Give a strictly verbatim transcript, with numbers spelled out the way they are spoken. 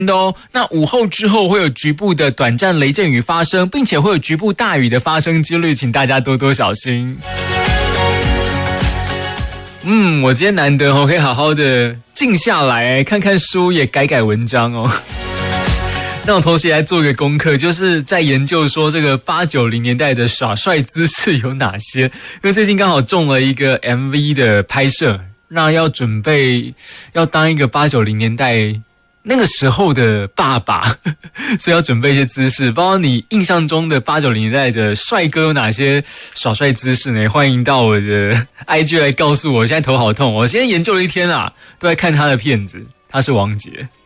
的哦。那午后之后会有局部的短暂雷阵雨发生，并且会有局部大雨的发生几率，请大家多多小心。嗯，我今天难得哦，可以好好的静下来看看书，也改改文章哦。那我同时也来做一个功课，就是在研究说这个八九零年代的耍帅姿势有哪些。因为最近刚好中了一个 M V 的拍摄，那要准备要当一个八九零年代那个时候的爸爸，所以要准备一些姿势。不知道你印象中的八九零年代的帅哥有哪些耍帅姿势呢？欢迎到我的 I G 来告诉我。现在头好痛，我今天研究了一天啊，都在看他的片子。他是王杰。